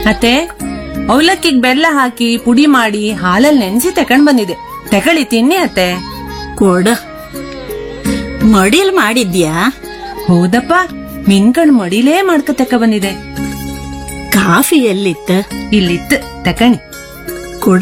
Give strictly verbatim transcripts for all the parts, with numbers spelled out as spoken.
ಅತ್ತೆ, ಅವಲಕ್ಕಿಗ್ ಬೆಲ್ಲ ಹಾಕಿ ಪುಡಿ ಮಾಡಿ ಹಾಲಲ್ಲಿ ನೆನ್ಸಿ ತಕೊಂಡ್ ಬಂದಿದೆ. ತಗೊಳ್ಳಿ ತಿನ್ನಿ ಅತ್ತೆ. ಕೊಡ. ಮಡಿಲ್ ಮಾಡಿದ್ಯಾ? ಹೌದಪ್ಪ, ಮಿನ್ಕಣ್ ಮಡಿಲೇ ಮಾಡ್ಕ ತಕ ಬಂದಿದೆ. ಕಾಫಿ ಎಲ್ಲಿತ್ತ? ಇಲ್ಲಿತ್ತು, ತಕಣಿ. ಕೊಡ.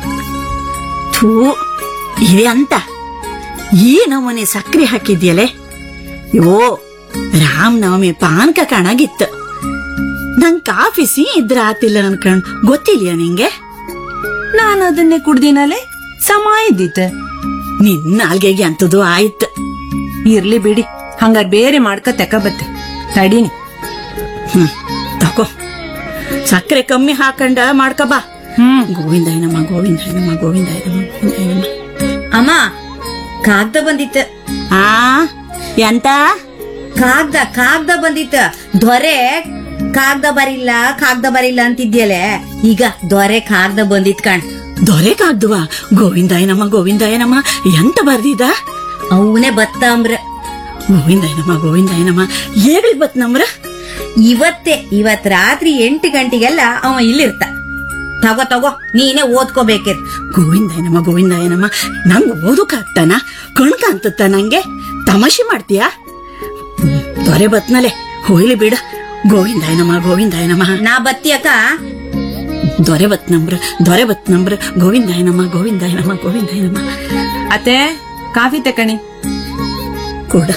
ಥೂ, ಇದೆ ಅಂತ ಈ ನಮೂನೆ ಸಕ್ರೆ ಹಾಕಿದ್ಯಲೆ. ಯೋ, ರಾಮನವಮಿ ಪಾನಕ ಕಾಣಾಗಿತ್ತು. ನಂಗ್ ಕಾಫಿ ಸಿ ಇದ್ರ ಆತಿಲ್ಲ ಅನ್ಕಂಡ್ ಗೊತ್ತಿಲ್ಯಾ ನಿಂಗೆ? ನಾನು ಅದನ್ನೇ ಕುಡ್ದಿನಲೆ, ಸಮ ಇದ್ದಿತ್ತು. ನಿನ್ನ ನಾಲ್ಗೆಗೆ ಅಂತದು ಆಯ್ತು. ಇರ್ಲಿ ಬಿಡಿ, ಹಂಗಾರ್ ಬೇರೆ ಮಾಡ್ಕ ತಕ ಬತ್ತೆ. ತಡೀನಿ. ಹ್ಮ್, ತಕೋ. ಸಕ್ಕರೆ ಕಮ್ಮಿ ಹಾಕಂಡ ಮಾಡ್ಕ ಬಾ. ಹ್ಮ್. ಗೋವಿಂದಾಯನಮ್ಮ, ಗೋವಿಂದಾಯನಮ್ಮ, ಗೋವಿಂದಾಯನಮ್ಮ, ಗೋವಿಂದಾಯನಮ್ಮ. ಅಮ್ಮ, ಕಾಗ್ದ ಬಂದಿತ್ತ. ಆ ಎಂತ? ಕಾಗ್ದ ಕಾಗ್ದ ಬಂದಿತ್ತ. ದೊರೆ ಕಾಗ್ದ ಬರಿಲ್ಲ ಕಾಗ್ದ ಬರಿಲ್ಲ ಅಂತಿದ್ಯಲೆ, ಈಗ ದೊರೆ ಕಾಗ್ದ ಬಂದಿತ್ ಕಣ್. ದೊರೆ ಕಾಗ್ದವ? ಗೋವಿಂದಾಯನಮ್ಮ, ಗೋವಿಂದಾಯನಮ್ಮ, ಎಂತ ಬರ್ದಿದ? ಅವನೇ ಬತ್ತ ಅಂಬ್ರ. ಗೋವಿಂದಾಯನಮ್ಮ, ಗೋವಿಂದಾಯನಮ್ಮ, ಏಗ್ಲಿ ಬತ್ ನಮ್ರ? ಇವತ್ತೇ, ಇವತ್ ರಾತ್ರಿ ಎಂಟು ಗಂಟೆಗೆಲ್ಲ ಅವ ಇಲ್ಲಿರ್ತ. ತಗೋ ತಗೋ, ನೀನೇ ಓದ್ಕೋಬೇಕಿರ್. ಗೋವಿಂದಾಯನಮ್ಮ, ಗೋವಿಂದಾಯನಮ್ಮ, ನಂಗ್ ಓದಕ್ಕಾಗ್ತಾನ? ಕಣ್ಕ ಅಂತತ್ತ ನಂಗೆ? ತಮಾಷೆ ಮಾಡ್ತೀಯಾ? ಹ್ಮ್, ದೊರೆ ಬತ್ನಲೆ, ಹೋಯ್ಲಿ ಬಿಡ. ಗೋವಿಂದಾಯನಮ್ಮ, ಗೋವಿಂದಾಯನಮ್ಮ. ನಾ ಬತ್ತಿಯಕ್ಕ. ದೊರೆ ಬತ್ ನಂಬ್ರ, ದೊರೆ ಬತ್ ನಂಬ್ರ. ಗೋವಿಂದಾಯನಮ್ಮ, ಗೋವಿಂದಾಯನಮ್ಮ, ಗೋವಿಂದಾಯನಮ್ಮ. ಅತ್ತೆ, ಕಾಫಿ ತಕಣಿ. ಕೊಡ.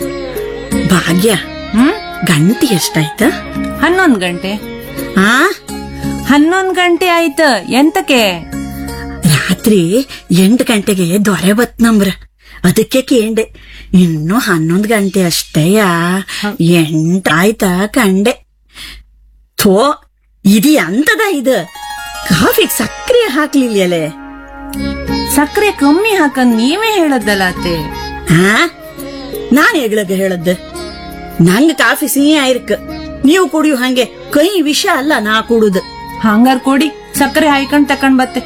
ಭಾಗ್ಯ, ಹ್ಮ್. ಗಂಟೆ ಎಷ್ಟಾಯ್ತ? ಹನ್ನೊಂದ್ ಗಂಟೆ. ಆ ಹನ್ನೊಂದ್ ಗಂಟೆ ಆಯ್ತು. ಎಂತಕ್ಕೆ? ರಾತ್ರಿ ಎಂಟು ಗಂಟೆಗೆ ದೊರೆ ಬತ್ ನಂಬ್ರ, ಅದಕ್ಕೆ ಕೇಂಡೆ. ಇನ್ನು ಹನ್ನೊಂದ್ ಗಂಟೆ ಅಷ್ಟೇಯ, ಎಂಟಾಯ್ತಾ ಕಂಡೆ. ಥೋ, ಇದಿ ಅಂತದ ಇದು? ಕಾಫಿಗ್ ಸಕ್ರೆ ಹಾಕ್ಲಿಲ್ಲಲೆ. ಸಕ್ಕರೆ ಕಮ್ಮಿ ಹಾಕಂದ್ ನೀವೇ ಹೇಳದ್ದಲ್ಲ ಅತ್ತೆ. ಹಾ, ನಾನ್ ಹೆಗ್ಳಗ ಹೇಳದ್ದು. ನಂಗ್ ಕಾಫಿ ಸಿಹಿ ಆಯ್ರಕ್, ನೀವು ಕುಡಿಯು ಹಂಗೆ. ಕೈ ವಿಷ ಅಲ್ಲ ನಾ ಕುಡುದು. ಹಂಗಾರ್ ಕೊಡಿ, ಸಕ್ಕರೆ ಹಾಯ್ಕೊಂಡ್ ತಕೊಂಡ್ ಬತ್ತೆ.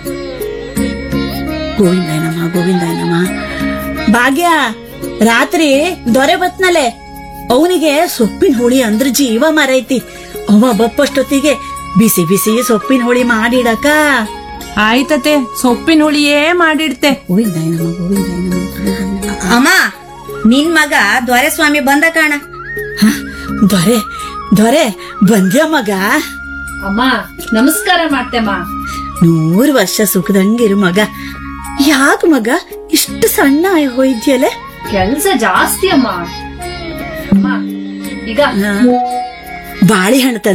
ಗೋವಿಂದಾಯನಮ್ಮ, ಗೋವಿಂದಾಯನಮ್ಮ. ಭಾಗ್ಯ, ರಾತ್ರಿ ದೊರೆ ಬತ್ನಲೆ, ಅವನಿಗೆ ಸೊಪ್ಪಿನ ಹುಳಿ ಅಂದ್ರ ಜೀವ ಮರೈತಿ. ಅವ ಬಪ್ಪಷ್ಟೊತ್ತಿಗೆ ಬಿಸಿ ಬಿಸಿ ಸೊಪ್ಪಿನ ಹುಳಿ ಮಾಡಿಡಕ. ಆಯ್ತತೆ, ಸೊಪ್ಪಿನ ಹುಳಿಯೇ ಮಾಡಿಡ್ತೆ. ಗೋವಿಂದಾಯನಮ್ಮ, ಗೋವಿಂದಾಯನಮ್ಮ. ಅಮ್ಮ, ನಿನ್ ಮಗ ದೊರೆ ಸ್ವಾಮಿ ಬಂದ ಕಾಣ. ಹ, ದೊರೆ ದೊರೆ ಬಂದ್ಯ ಮಗ? ಅಮ್ಮ, ನಮಸ್ಕಾರ ಮಾಡ್ತೆಮ್ಮ. ನೂರು ವರ್ಷ ಸುಖದಂಗಿರು ಮಗ. ಯಾಕ ಮಗ ಇಷ್ಟು ಸಣ್ಣ ಆಯ್ ಹೋಯ್ದ್ಯಲೆ? ಕೆಲ್ಸ ಜಾಸ್ತಿ ಅಮ್ಮ. ಅಮ್ಮ, ಈಗ ಬಾಳೆಹಣ್ಣು